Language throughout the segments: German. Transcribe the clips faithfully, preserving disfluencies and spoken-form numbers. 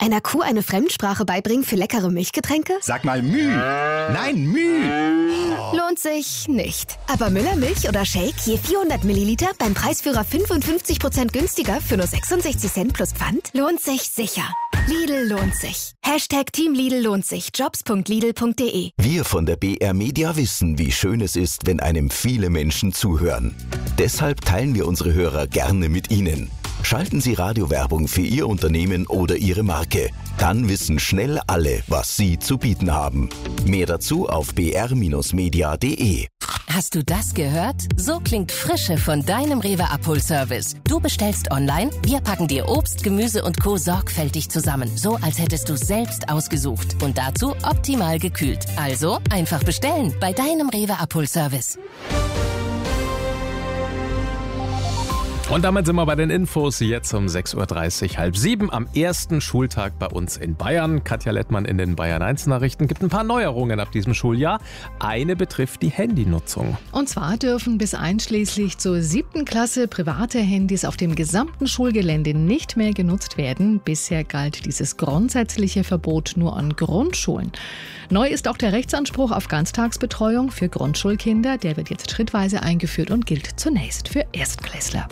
Einer Kuh eine Fremdsprache beibringen für leckere Milchgetränke? Sag mal Müh. Nein, Müh. Lohnt sich nicht. Aber Müllermilch oder Shake je vierhundert Milliliter beim Preisführer fünfundfünfzig Prozent günstiger für nur sechsundsechzig Cent plus Pfand? Lohnt sich sicher. Lidl lohnt sich. Hashtag Team Lidl lohnt sich. Jobs punkt lidl punkt de. Wir von der B R Media wissen, wie schön es ist, wenn einem viele Menschen zuhören. Deshalb teilen wir unsere Hörer gerne mit Ihnen. Schalten Sie Radiowerbung für Ihr Unternehmen oder Ihre Marke. Dann wissen schnell alle, was Sie zu bieten haben. Mehr dazu auf b r Bindestrich media punkt de. Hast du das gehört? So klingt Frische von deinem Rewe Abholservice. Du bestellst online, wir packen dir Obst, Gemüse und Co. sorgfältig zusammen. So, als hättest du selbst ausgesucht. Und dazu optimal gekühlt. Also einfach bestellen bei deinem Rewe Abholservice. Und damit sind wir bei den Infos, jetzt um sechs Uhr dreißig, halb sieben, am ersten Schultag bei uns in Bayern. Katja Lettmann in den Bayern eins Nachrichten gibt ein paar Neuerungen ab diesem Schuljahr. Eine betrifft die Handynutzung. Und zwar dürfen bis einschließlich zur siebten Klasse private Handys auf dem gesamten Schulgelände nicht mehr genutzt werden. Bisher galt dieses grundsätzliche Verbot nur an Grundschulen. Neu ist auch der Rechtsanspruch auf Ganztagsbetreuung für Grundschulkinder. Der wird jetzt schrittweise eingeführt und gilt zunächst für Erstklässler.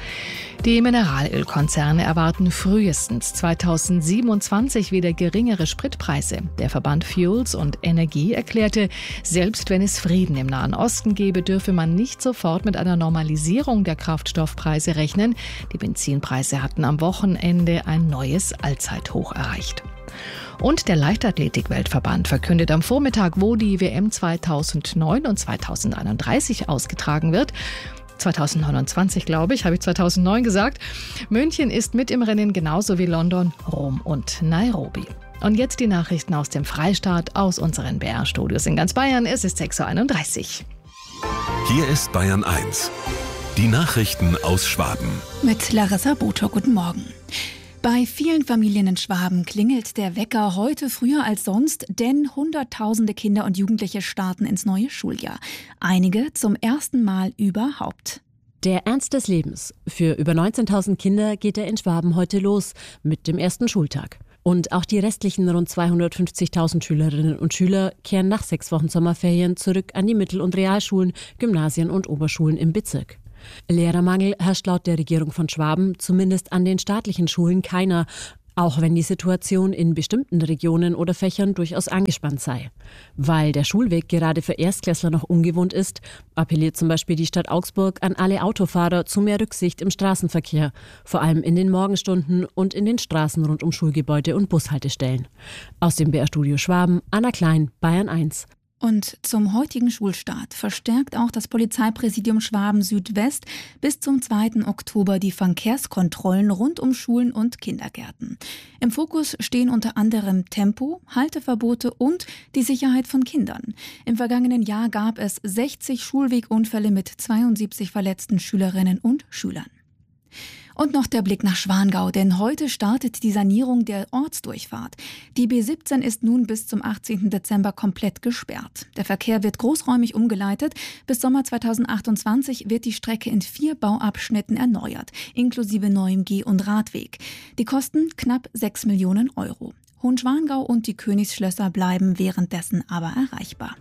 Die Mineralölkonzerne erwarten frühestens zweitausendsiebenundzwanzig wieder geringere Spritpreise. Der Verband Fuels und Energie erklärte, selbst wenn es Frieden im Nahen Osten gäbe, dürfe man nicht sofort mit einer Normalisierung der Kraftstoffpreise rechnen. Die Benzinpreise hatten am Wochenende ein neues Allzeithoch erreicht. Und der Leichtathletik-Weltverband verkündet am Vormittag, wo die W M zweitausendneun und zweitausendeinunddreißig ausgetragen wird. zweitausendneunundzwanzig, glaube ich, habe ich zweitausendneun gesagt. München ist mit im Rennen, genauso wie London, Rom und Nairobi. Und jetzt die Nachrichten aus dem Freistaat, aus unseren B R-Studios in ganz Bayern. Es ist sechs Uhr einunddreißig. Hier ist Bayern eins. Die Nachrichten aus Schwaben. Mit Larissa Botho, guten Morgen. Bei vielen Familien in Schwaben klingelt der Wecker heute früher als sonst, denn Hunderttausende Kinder und Jugendliche starten ins neue Schuljahr. Einige zum ersten Mal überhaupt. Der Ernst des Lebens. Für über neunzehntausend Kinder geht er in Schwaben heute los mit dem ersten Schultag. Und auch die restlichen rund zweihundertfünfzigtausend Schülerinnen und Schüler kehren nach sechs Wochen Sommerferien zurück an die Mittel- und Realschulen, Gymnasien und Oberschulen im Bezirk. Lehrermangel herrscht laut der Regierung von Schwaben zumindest an den staatlichen Schulen keiner, auch wenn die Situation in bestimmten Regionen oder Fächern durchaus angespannt sei. Weil der Schulweg gerade für Erstklässler noch ungewohnt ist, appelliert zum Beispiel die Stadt Augsburg an alle Autofahrer zu mehr Rücksicht im Straßenverkehr, vor allem in den Morgenstunden und in den Straßen rund um Schulgebäude und Bushaltestellen. Aus dem B R-Studio Schwaben, Anna Klein, Bayern eins. Und zum heutigen Schulstart verstärkt auch das Polizeipräsidium Schwaben Südwest bis zum zweiten Oktober die Verkehrskontrollen rund um Schulen und Kindergärten. Im Fokus stehen unter anderem Tempo, Halteverbote und die Sicherheit von Kindern. Im vergangenen Jahr gab es sechzig Schulwegunfälle mit zweiundsiebzig verletzten Schülerinnen und Schülern. Und noch der Blick nach Schwangau, denn heute startet die Sanierung der Ortsdurchfahrt. Die B siebzehn ist nun bis zum achtzehnten Dezember komplett gesperrt. Der Verkehr wird großräumig umgeleitet. Bis Sommer zweitausendachtundzwanzig wird die Strecke in vier Bauabschnitten erneuert, inklusive neuem Geh- und Radweg. Die Kosten knapp sechs Millionen Euro. Hohenschwangau und die Königsschlösser bleiben währenddessen aber erreichbar.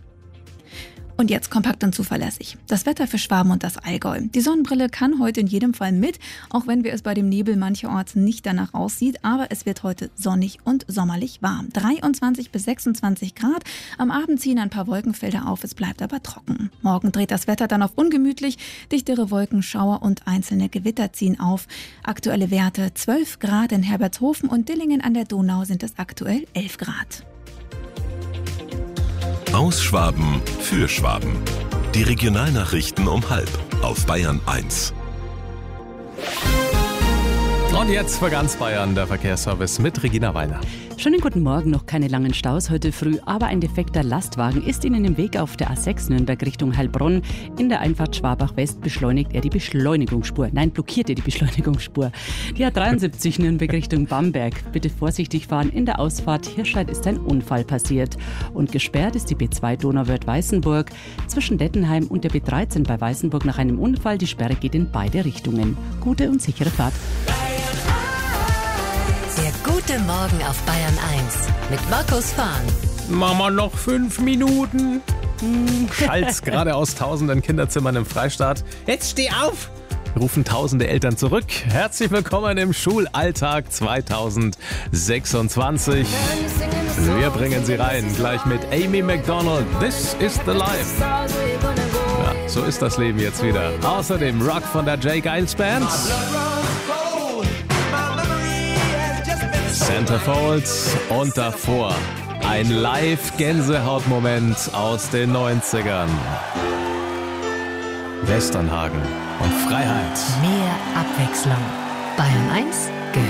Und jetzt kompakt und zuverlässig. Das Wetter für Schwaben und das Allgäu. Die Sonnenbrille kann heute in jedem Fall mit, auch wenn wir es bei dem Nebel mancherorts nicht danach aussieht. Aber es wird heute sonnig und sommerlich warm. dreiundzwanzig bis sechsundzwanzig Grad. Am Abend ziehen ein paar Wolkenfelder auf, es bleibt aber trocken. Morgen dreht das Wetter dann auf ungemütlich. Dichtere Wolkenschauer und einzelne Gewitter ziehen auf. Aktuelle Werte zwölf Grad in Herbertshofen und Dillingen an der Donau sind es aktuell elf Grad. Aus Schwaben für Schwaben. Die Regionalnachrichten um halb auf Bayern eins. Und jetzt für ganz Bayern der Verkehrsservice mit Regina Weiner. Schönen guten Morgen, noch keine langen Staus heute früh, aber ein defekter Lastwagen ist Ihnen im Weg auf der A sechs Nürnberg Richtung Heilbronn. In der Einfahrt Schwabach-West beschleunigt er die Beschleunigungsspur. Nein, blockiert er die Beschleunigungsspur. Die A dreiundsiebzig Nürnberg Richtung Bamberg. Bitte vorsichtig fahren. In der Ausfahrt Hirscheid ist ein Unfall passiert. Und gesperrt ist die B zwei Donauwörth-Weißenburg. Zwischen Dettenheim und der B dreizehn bei Weißenburg nach einem Unfall. Die Sperre geht in beide Richtungen. Gute und sichere Fahrt. Der gute Gute Morgen auf Bayern eins mit Markus Fahn. Mama, noch fünf Minuten. Schalt's gerade aus tausenden Kinderzimmern im Freistaat. Jetzt steh auf! Rufen tausende Eltern zurück. Herzlich willkommen im Schulalltag zweitausendsechsundzwanzig. Wir bringen Sie rein, gleich mit Amy Macdonald. This is the life. Ja, so ist das Leben jetzt wieder. Außerdem Rock von der Jay Giles Band. Centerfolds und davor ein Live-Gänsehaut-Moment aus den neunzigern. Westernhagen und Freiheit. Mehr Abwechslung. Bayern eins